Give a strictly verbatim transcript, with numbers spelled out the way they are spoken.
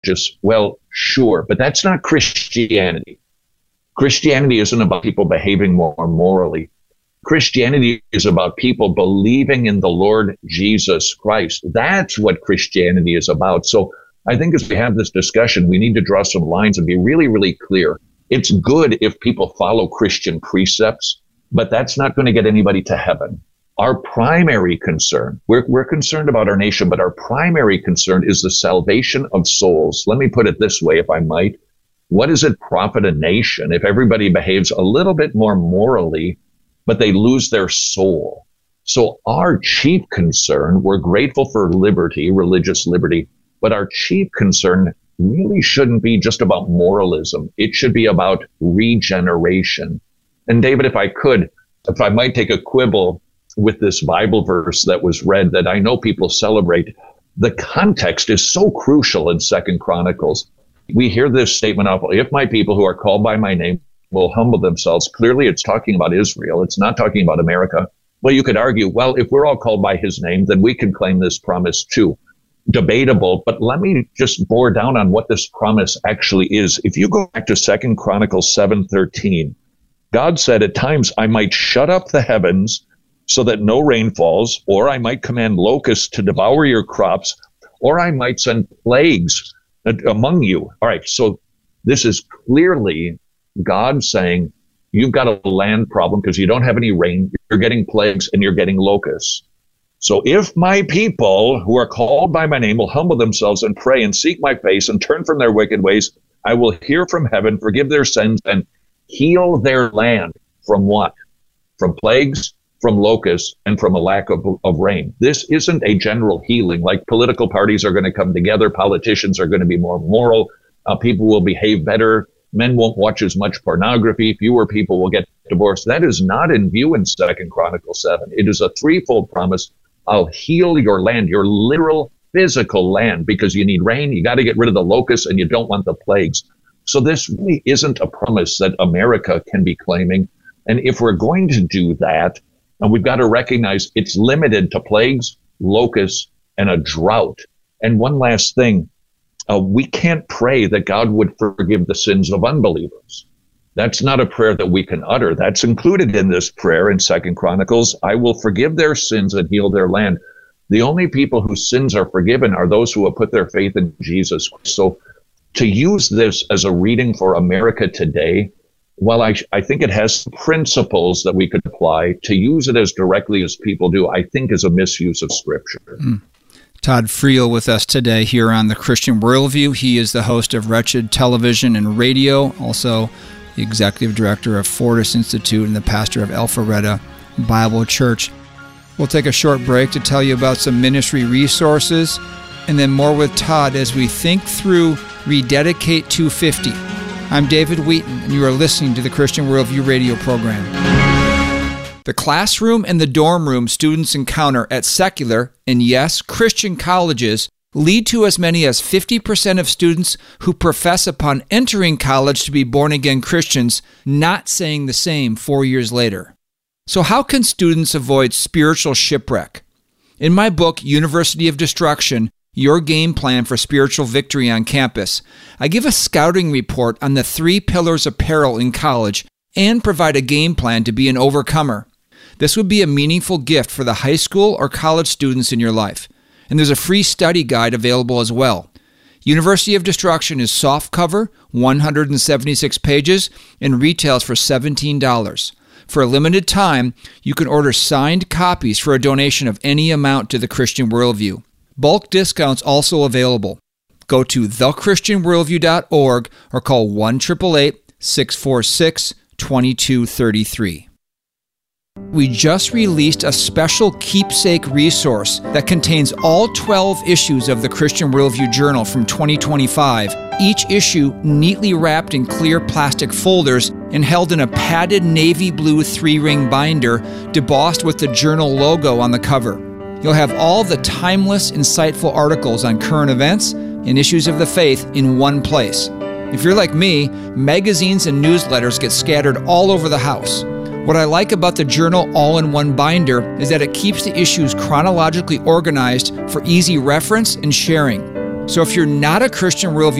religious. Well, sure, but that's not Christianity. Christianity isn't about people behaving more morally. Christianity is about people believing in the Lord Jesus Christ. That's what Christianity is about. So I think as we have this discussion, we need to draw some lines and be really, really clear. It's good if people follow Christian precepts, but that's not going to get anybody to heaven. Our primary concern, we're, we're concerned about our nation, but our primary concern is the salvation of souls. Let me put it this way, if I might. What does it profit a nation if everybody behaves a little bit more morally, but they lose their soul? So our chief concern, we're grateful for liberty, religious liberty, but our chief concern really shouldn't be just about moralism. It should be about regeneration. And David, if I could, if I might take a quibble with this Bible verse that was read that I know people celebrate, the context is so crucial in Second Chronicles. We hear this statement of, if my people who are called by my name will humble themselves. Clearly, it's talking about Israel. It's not talking about America. Well, you could argue, well, if we're all called by his name, then we can claim this promise too. Debatable, but let me just bore down on what this promise actually is. If you go back to Second Chronicles seven thirteen, God said, at times I might shut up the heavens so that no rain falls, or I might command locusts to devour your crops, or I might send plagues among you. All right, so this is clearly God saying, you've got a land problem because you don't have any rain, you're getting plagues, and you're getting locusts. So if my people who are called by my name will humble themselves and pray and seek my face and turn from their wicked ways, I will hear from heaven, forgive their sins, and heal their land. From what? From plagues, from locusts, and from a lack of, of rain. This isn't a general healing, like political parties are going to come together, politicians are going to be more moral, uh, people will behave better, men won't watch as much pornography, fewer people will get divorced. That is not in view in Second Chronicles seven. It is a threefold promise. I'll heal your land, your literal physical land, because you need rain, you got to get rid of the locusts, and you don't want the plagues. So this really isn't a promise that America can be claiming. And if we're going to do that, and we've got to recognize it's limited to plagues, locusts, and a drought. And one last thing, uh, we can't pray that God would forgive the sins of unbelievers. That's not a prayer that we can utter. That's included in this prayer in Second Chronicles. I will forgive their sins and heal their land. The only people whose sins are forgiven are those who have put their faith in Jesus. So to use this as a reading for America today, while I, I think it has principles that we could apply, to use it as directly as people do, I think is a misuse of Scripture. Mm. Todd Friel with us today here on the Christian Worldview. He is the host of Wretched Television and Radio, also the executive director of Fortis Institute and the pastor of Alpharetta Bible Church. We'll take a short break to tell you about some ministry resources, and then more with Todd as we think through Rededicate two fifty. I'm David Wheaton, and you are listening to the Christian Worldview radio program. The classroom and the dorm room students encounter at secular, and yes, Christian colleges lead to as many as fifty percent of students who profess upon entering college to be born-again Christians not saying the same four years later. So how can students avoid spiritual shipwreck? In my book, University of Destruction, Your Game Plan for Spiritual Victory on Campus, I give a scouting report on the three pillars of peril in college and provide a game plan to be an overcomer. This would be a meaningful gift for the high school or college students in your life. And there's a free study guide available as well. University of Destruction is softcover, one hundred seventy-six pages, and retails for seventeen dollars. For a limited time, you can order signed copies for a donation of any amount to the Christian Worldview. Bulk discounts also available. Go to the christian worldview dot org or call one eight eight eight, six four six, two two three three. We just released a special keepsake resource that contains all twelve issues of the Christian Worldview Journal from twenty twenty-five, each issue neatly wrapped in clear plastic folders and held in a padded navy blue three-ring binder debossed with the journal logo on the cover. You'll have all the timeless, insightful articles on current events and issues of the faith in one place. If you're like me, magazines and newsletters get scattered all over the house. What I like about the journal all-in-one binder is that it keeps the issues chronologically organized for easy reference and sharing. So if you're not a Christian Worldview